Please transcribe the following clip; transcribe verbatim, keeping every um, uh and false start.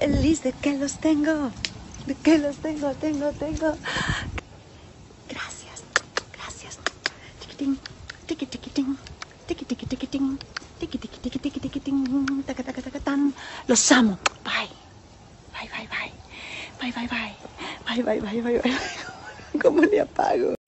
feliz de que los tengo, de que los tengo, tengo, tengo. Gracias, gracias. Tiquitín, tiqui, tiquitín, tiqui, tiqui, tiquitín, tiqui, tiqui, tiqui, tiqui, tiquitín, taca, taca, taca, tan. Los amo. Bye. Bye, bye, bye. Bye, bye, bye. Bye, bye, bye, bye, bye. ¿Cómo le apago?